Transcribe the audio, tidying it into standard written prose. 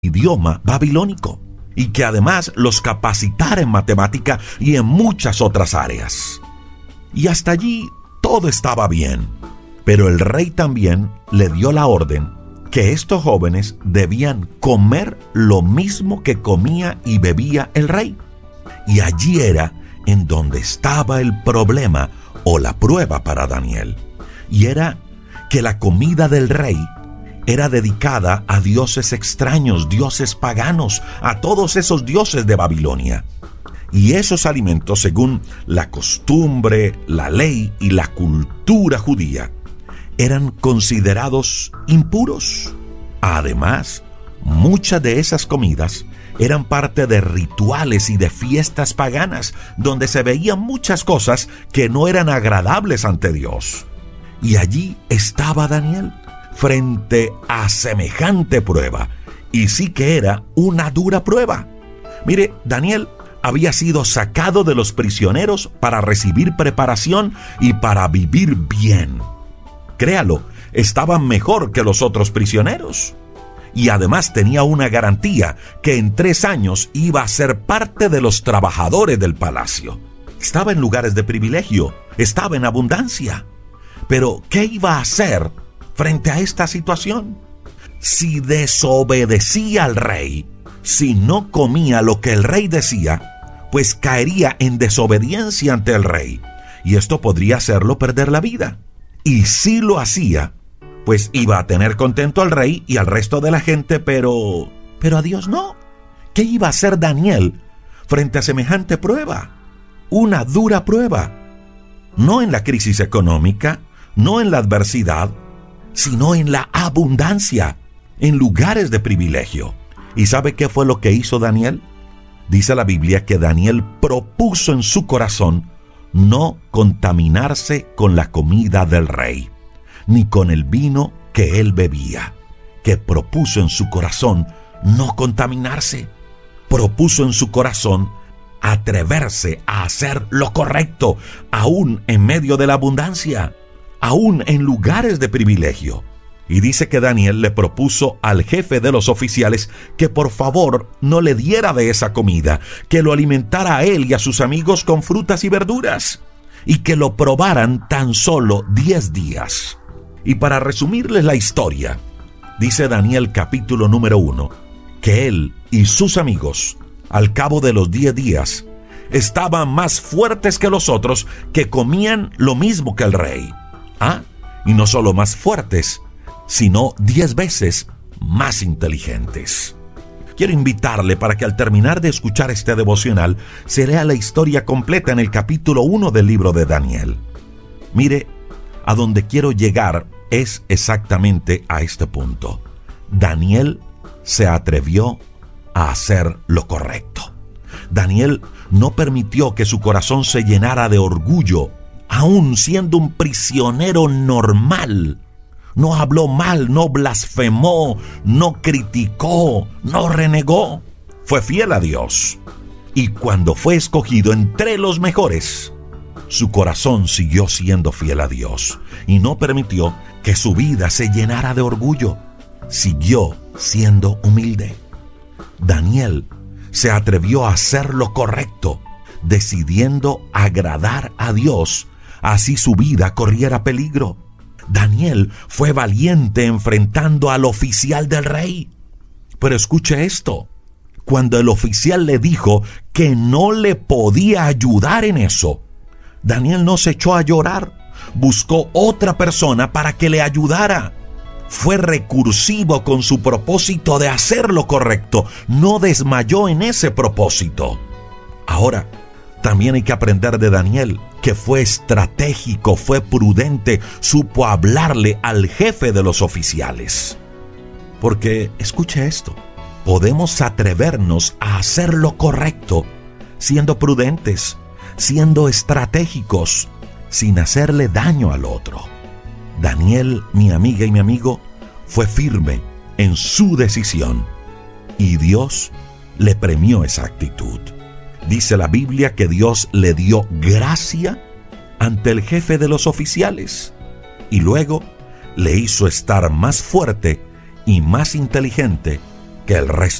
idioma babilónico y que además los capacitara en matemática y en muchas otras áreas. Y hasta allí todo estaba bien, pero el rey también le dio la orden que estos jóvenes debían comer lo mismo que comía y bebía el rey. Y allí era en donde estaba el problema o la prueba para Daniel. Y era que la comida del rey era dedicada a dioses extraños, dioses paganos, a todos esos dioses de Babilonia. Y esos alimentos, según la costumbre, la ley y la cultura judía, eran considerados impuros. Además, muchas de esas comidas eran parte de rituales y de fiestas paganas, donde se veían muchas cosas que no eran agradables ante Dios. Y allí estaba Daniel, frente a semejante prueba, y sí que era una dura prueba. Mire, Daniel había sido sacado de los prisioneros para recibir preparación y para vivir bien. Créalo, estaba mejor que los otros prisioneros. Y además tenía una garantía que en 3 años iba a ser parte de los trabajadores del palacio. Estaba en lugares de privilegio, estaba en abundancia. Pero, ¿qué iba a hacer frente a esta situación? Si desobedecía al rey, si no comía lo que el rey decía, pues caería en desobediencia ante el rey, y esto podría hacerlo perder la vida. Y si lo hacía, pues iba a tener contento al rey y al resto de la gente, pero a Dios no. ¿Qué iba a hacer Daniel frente a semejante prueba? Una dura prueba. No en la crisis económica, no en la adversidad, sino en la abundancia, en lugares de privilegio. ¿Y sabe qué fue lo que hizo Daniel? Dice la Biblia que Daniel propuso en su corazón no contaminarse con la comida del rey, ni con el vino que él bebía. Que propuso en su corazón no contaminarse. Propuso en su corazón atreverse a hacer lo correcto, aún en medio de la abundancia, aún en lugares de privilegio. Y dice que Daniel le propuso al jefe de los oficiales que por favor no le diera de esa comida, que lo alimentara a él y a sus amigos con frutas y verduras, y que lo probaran tan solo 10 días. Y para resumirles la historia, dice Daniel capítulo número 1, que él y sus amigos, al cabo de los 10 días, estaban más fuertes que los otros, que comían lo mismo que el rey. Y no solo más fuertes, sino 10 veces más inteligentes. Quiero invitarle para que al terminar de escuchar este devocional se lea la historia completa en el capítulo 1 del libro de Daniel. Mire, a donde quiero llegar es exactamente a este punto. Daniel se atrevió a hacer lo correcto. Daniel no permitió que su corazón se llenara de orgullo, aún siendo un prisionero normal. No habló mal, no blasfemó, no criticó, no renegó. Fue fiel a Dios. Y cuando fue escogido entre los mejores, su corazón siguió siendo fiel a Dios y no permitió que su vida se llenara de orgullo. Siguió siendo humilde. Daniel se atrevió a hacer lo correcto, decidiendo agradar a Dios, así su vida corriera peligro. Daniel fue valiente enfrentando al oficial del rey. Pero escuche esto. Cuando el oficial le dijo que no le podía ayudar en eso, Daniel no se echó a llorar. Buscó otra persona para que le ayudara. Fue recursivo con su propósito de hacer lo correcto. No desmayó en ese propósito. Ahora, también hay que aprender de Daniel, que fue estratégico, fue prudente, supo hablarle al jefe de los oficiales. Porque, escuche esto, podemos atrevernos a hacer lo correcto, siendo prudentes, siendo estratégicos, sin hacerle daño al otro. Daniel, mi amiga y mi amigo, fue firme en su decisión, y Dios le premió esa actitud. Dice la Biblia que Dios le dio gracia ante el jefe de los oficiales y luego le hizo estar más fuerte y más inteligente que el resto.